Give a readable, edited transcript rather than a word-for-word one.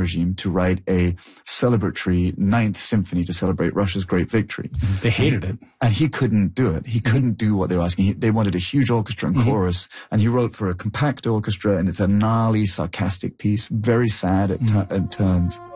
regime to write a celebratory Ninth Symphony to celebrate Russia's great victory. They hated it. And he couldn't do it. He couldn't do what they were asking. They wanted a huge orchestra and chorus, and he wrote for a compact orchestra, and it's a gnarly, sarcastic piece, very sad at turns.